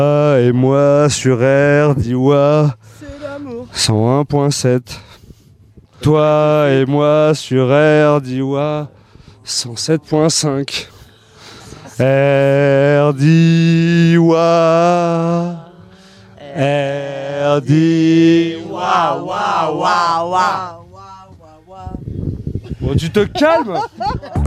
Et moi sur RDIWA C'est l'amour. 101.7. Toi et moi sur RDIWA 107.5. RDIWA. RDIWA. Waouh, waouh, waouh. Bon, tu te calmes.